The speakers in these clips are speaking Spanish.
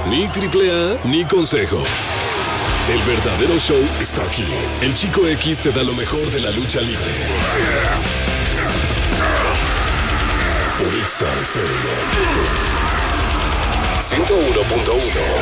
Ni triple A, ni consejo. El verdadero show está aquí. El Chico X te da lo mejor de la lucha libre. Por Exa FM 101.1.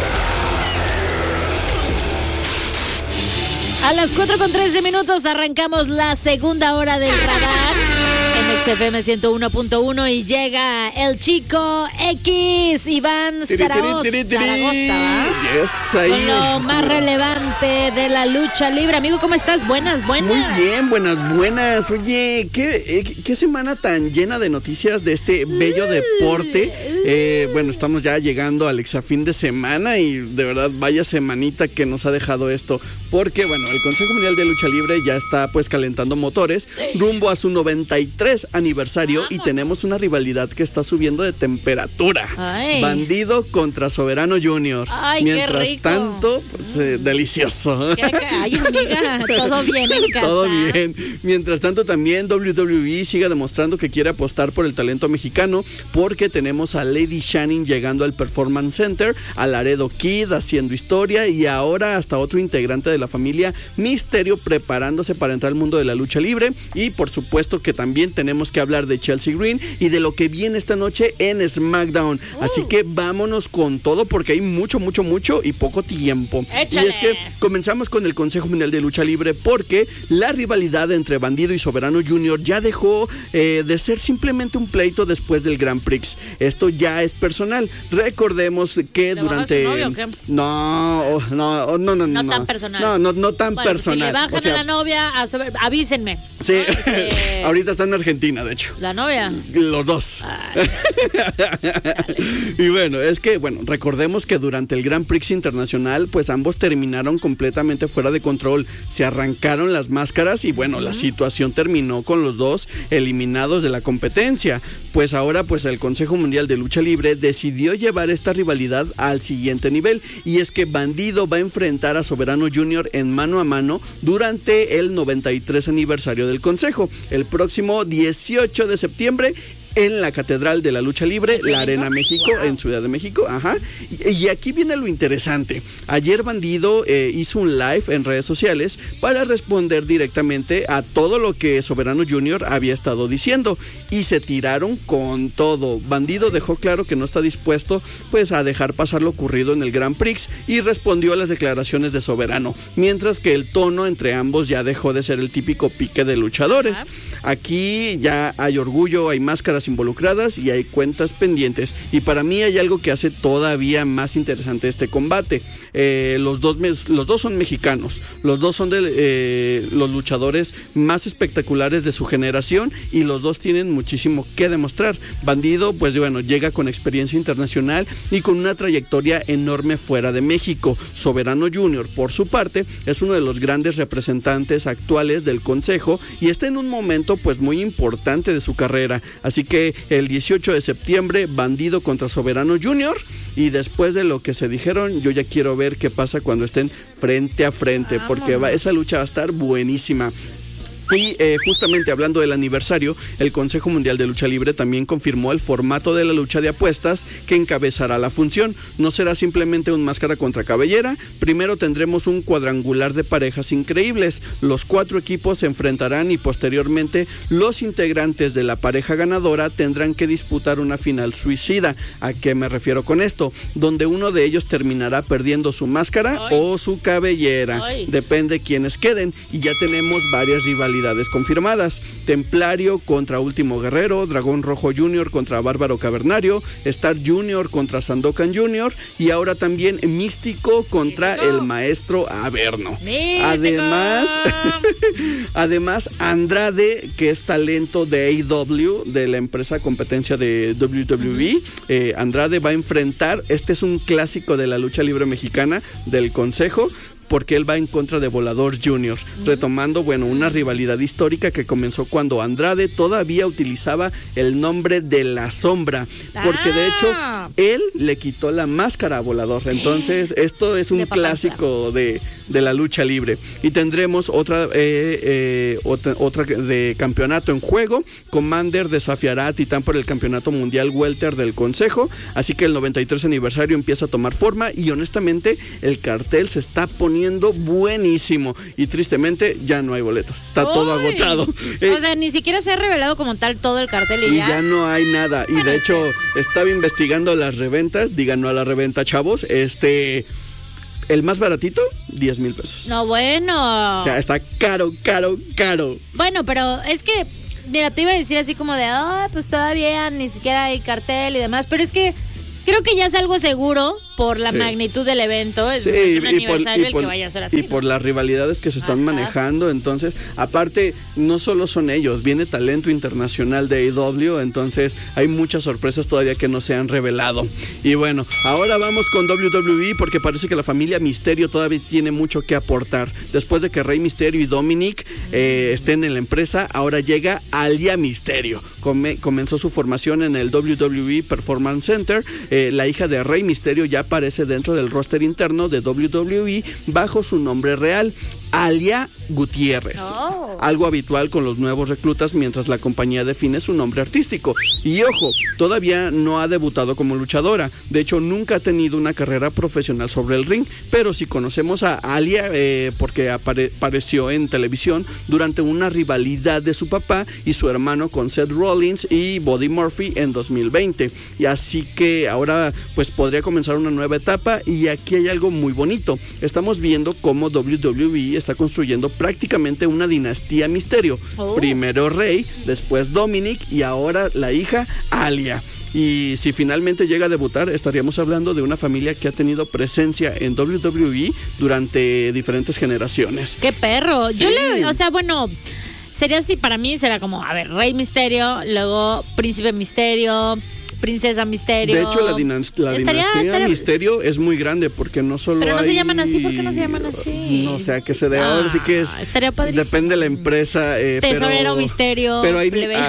A las 4:13 arrancamos la segunda hora del radar en XFM 101.1 y llega el Chico X, Iván Zaragoza, yes, ahí. con lo más relevante de la lucha libre. Amigo, ¿cómo estás? Buenas. Muy bien, buenas. Oye, ¿qué semana tan llena de noticias de este bello deporte? Bueno, estamos ya llegando al exafín de semana y de verdad vaya semanita que nos ha dejado esto, porque bueno, el Consejo Mundial de Lucha Libre ya está pues calentando motores rumbo a su 93 aniversario. Y tenemos una rivalidad que está subiendo de temperatura. Ay. Bandido contra Soberano Junior. Ay, mientras qué rico. tanto, pues delicioso. Ay, amiga, todo bien en casa. Todo bien. Mientras tanto, también WWE sigue demostrando que quiere apostar por el talento mexicano, porque tenemos a Lady Shannon llegando al Performance Center, a Laredo Kid haciendo historia y ahora hasta otro integrante de la familia Misterio preparándose para entrar al mundo de la lucha libre. Y por supuesto que también tenemos que hablar de Chelsea Green y de lo que viene esta noche en SmackDown. Así que vámonos con todo, porque hay mucho y poco tiempo. ¡Échale! Y es que comenzamos con el Consejo Mundial de Lucha Libre, porque la rivalidad entre Bandido y Soberano Junior ya dejó de ser simplemente un pleito después del Grand Prix. Esto ya es personal. Recordemos que durante... ¿Le baja su novio o qué? No tan personal. No tan Bueno, personal. Si le bajan a la novia, avísenme. Sí, ahorita está en Argentina, de hecho. ¿La novia? Los dos. Y bueno, recordemos que durante el Grand Prix Internacional, pues ambos terminaron completamente fuera de control. Se arrancaron las máscaras y bueno, la situación terminó con los dos eliminados de la competencia. Pues ahora, pues el Consejo Mundial de Lucha Libre decidió llevar esta rivalidad al siguiente nivel, y es que Bandido va a enfrentar a Soberano Junior en mano a mano durante el 93 aniversario del Consejo, el próximo 18 de septiembre en la Catedral de la Lucha Libre, la Arena México, en Ciudad de México. Y aquí viene lo interesante. Ayer Bandido hizo un live en redes sociales para responder directamente a todo lo que Soberano Junior había estado diciendo, y se tiraron con todo. Bandido dejó claro que no está dispuesto pues a dejar pasar lo ocurrido en el Grand Prix y respondió a las declaraciones de Soberano, mientras que el tono entre ambos ya dejó de ser el típico pique de luchadores. Aquí ya hay orgullo, hay máscaras involucradas y hay cuentas pendientes, y para mí hay algo que hace todavía más interesante este combate. Los dos son mexicanos, los dos son de los luchadores más espectaculares de su generación, y los dos tienen muchísimo que demostrar. Bandido, pues bueno, llega con experiencia internacional y con una trayectoria enorme fuera de México. Soberano Junior, por su parte, es uno de los grandes representantes actuales del Consejo y está en un momento pues muy importante de su carrera. Así que el 18 de septiembre, Bandido contra Soberano Junior, y después de lo que se dijeron, yo ya quiero ver qué pasa cuando estén frente a frente, porque esa lucha va a estar buenísima. Y justamente hablando del aniversario, el Consejo Mundial de Lucha Libre también confirmó el formato de la lucha de apuestas que encabezará la función. No será simplemente un máscara contra cabellera. Primero tendremos un cuadrangular de parejas increíbles. Los 4 equipos se enfrentarán y posteriormente los integrantes de la pareja ganadora tendrán que disputar una final suicida. ¿A qué me refiero con esto? Donde uno de ellos terminará perdiendo su máscara o su cabellera. Depende quiénes queden, y ya tenemos varias rivalidades confirmadas. Templario contra Último Guerrero, Dragón Rojo Jr. contra Bárbaro Cavernario, Star Jr. contra Sandokan Jr. y ahora también Místico contra el Maestro Averno. Además, Andrade, que es talento de AEW, de la empresa competencia de WWE, Andrade va a enfrentar, este es un clásico de la lucha libre mexicana del Consejo, porque él va en contra de Volador Jr., retomando, bueno, una rivalidad histórica que comenzó cuando Andrade todavía utilizaba el nombre de La Sombra, porque de hecho él le quitó la máscara a Volador. Entonces esto es un clásico de la lucha libre. Y tendremos otra de campeonato en juego. Commander desafiará a Titán por el campeonato mundial welter del Consejo, así que el 93 aniversario empieza a tomar forma y honestamente el cartel se está poniendo buenísimo y tristemente ya no hay boletos, está todo agotado. O sea, ni siquiera se ha revelado como tal todo el cartel y ya no hay nada. Y de hecho estaba investigando las reventas, digan no a la reventa, chavos. El más baratito, 10,000 pesos. No, bueno. O sea, está caro. Bueno, pero es que, mira, te iba a decir así como de, pues todavía ni siquiera hay cartel y demás, pero es que creo que ya es algo seguro por la magnitud del evento. Es un aniversario el que vaya a ser así. Y por las rivalidades que se están manejando. Entonces, aparte, no solo son ellos, viene talento internacional de AEW, entonces hay muchas sorpresas todavía que no se han revelado. Y bueno, ahora vamos con WWE porque parece que la familia Misterio todavía tiene mucho que aportar. Después de que Rey Misterio y Dominic estén en la empresa, ahora llega Alia Misterio. Comenzó su formación en el WWE Performance Center. La hija de Rey Misterio ya aparece dentro del roster interno de WWE bajo su nombre real, Alia Gutiérrez. Algo habitual con los nuevos reclutas mientras la compañía define su nombre artístico. Y ojo, todavía no ha debutado como luchadora. De hecho, nunca ha tenido una carrera profesional sobre el ring. Pero sí conocemos a Alia porque apareció en televisión durante una rivalidad de su papá y su hermano con Seth Rollins y Buddy Murphy en 2020. Y así que ahora pues podría comenzar una nueva etapa. Y aquí hay algo muy bonito. Estamos viendo cómo WWE está construyendo prácticamente una dinastía Misterio. Primero Rey, después Dominic y ahora la hija Alia. Y si finalmente llega a debutar, estaríamos hablando de una familia que ha tenido presencia en WWE durante diferentes generaciones. ¡Qué perro! Sí. Sería así, para mí será como, Rey Misterio, luego Príncipe Misterio, Princesa Misterio. De hecho, la dinastía Misterio es muy grande porque no solo pero no se llaman así, ¿por qué no se llaman así? No sé a qué se debe. Ahora sí que estaría padrísimo. Depende de la empresa. Tesorero Misterio. Pero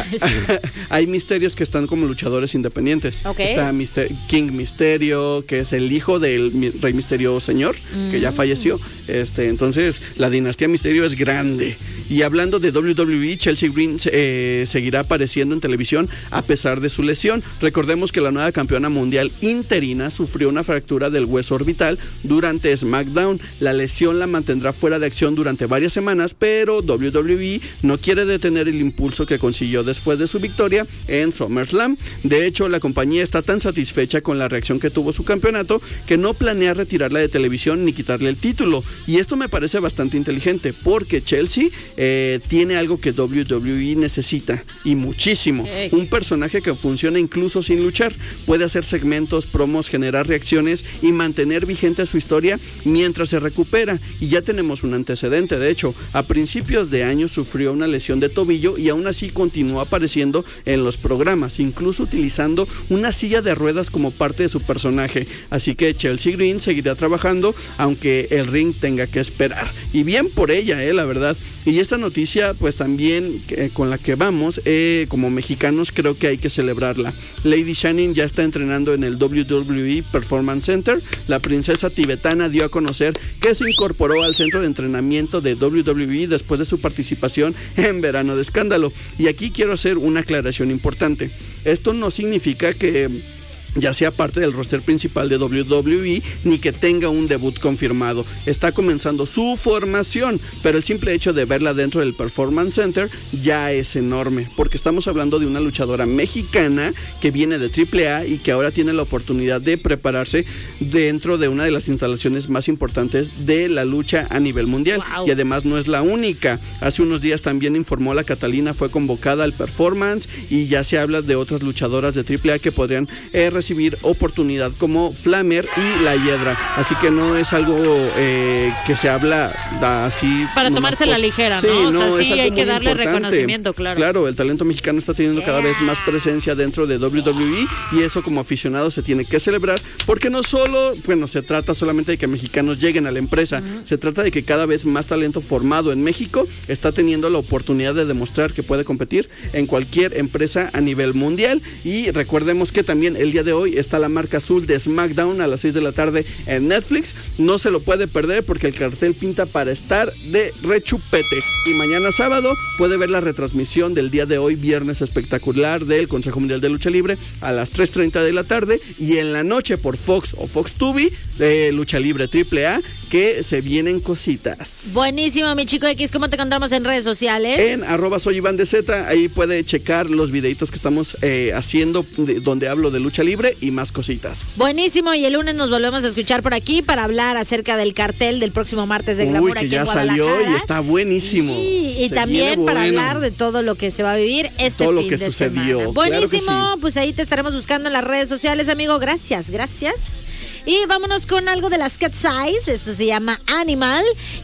hay misterios que están como luchadores independientes. Está King Misterio, que es el hijo del Rey Misterio Señor, que ya falleció. Entonces, la dinastía Misterio es grande. Y hablando de WWE, Chelsea Green seguirá apareciendo en televisión a pesar de su lesión. Recordemos que la nueva campeona mundial interina sufrió una fractura del hueso orbital durante SmackDown. La lesión la mantendrá fuera de acción durante varias semanas, pero WWE no quiere detener el impulso que consiguió después de su victoria en SummerSlam. De hecho, la compañía está tan satisfecha con la reacción que tuvo su campeonato que no planea retirarla de televisión ni quitarle el título. Y esto me parece bastante inteligente porque Chelsea tiene algo que WWE necesita y muchísimo. Un personaje que funciona incluso sin luchar. Puede hacer segmentos, promos, generar reacciones y mantener vigente su historia mientras se recupera. Y ya tenemos un antecedente. De hecho, a principios de año sufrió una lesión de tobillo y aún así continuó apareciendo en los programas, incluso utilizando una silla de ruedas como parte de su personaje. Así que Chelsea Green seguirá trabajando aunque el ring tenga que esperar. Y bien por ella, la verdad. Y esta noticia, pues también con la que vamos, como mexicanos creo que hay que celebrarla. Lady Shannon ya está entrenando en el WWE Performance Center. La princesa tibetana dio a conocer que se incorporó al centro de entrenamiento de WWE después de su participación en Verano de Escándalo. Y aquí quiero hacer una aclaración importante. Esto no significa que ya sea parte del roster principal de WWE, ni que tenga un debut confirmado. Está comenzando su formación, pero el simple hecho de verla dentro del Performance Center ya es enorme, porque estamos hablando de una luchadora mexicana que viene de AAA y que ahora tiene la oportunidad de prepararse dentro de una de las instalaciones más importantes de la lucha a nivel mundial. Wow. Y además no es la única. Hace unos días también informó la Catalina fue convocada al Performance y ya se habla de otras luchadoras de AAA que podrían recibir oportunidad como Flamer y La Hiedra. Así que no es algo que se habla así para tomarse la ligera, sí, ¿no? no, o sea, sí, hay que darle importante. Reconocimiento, claro. Claro, el talento mexicano está teniendo cada vez más presencia dentro de WWE y eso como aficionado se tiene que celebrar porque no solo, bueno, se trata solamente de que mexicanos lleguen a la empresa, se trata de que cada vez más talento formado en México está teniendo la oportunidad de demostrar que puede competir en cualquier empresa a nivel mundial. Y recordemos que también el día de hoy está la marca azul de SmackDown a las 6 de la tarde en Netflix. No se lo puede perder porque el cartel pinta para estar de rechupete. Y mañana sábado puede ver la retransmisión del día de hoy, viernes espectacular del Consejo Mundial de Lucha Libre a las 3:30 de la tarde. Y en la noche por Fox o Fox Tubi de Lucha Libre AAA, que se vienen cositas. Buenísimo, mi chico X. ¿Cómo te encontramos en redes sociales? En @soyivandez, ahí puede checar los videitos que estamos haciendo donde hablo de lucha libre y más cositas. Buenísimo, y el lunes nos volvemos a escuchar por aquí para hablar acerca del cartel del próximo martes de Glamour aquí en Guadalajara. Ya salió y está buenísimo. Y también para hablar de todo lo que se va a vivir este todo fin lo que de sucedió. semana. Buenísimo, claro que sí. Pues ahí te estaremos buscando en las redes sociales, amigo. Gracias. Y vámonos con algo de las Cat Size. Esto se llama Animal.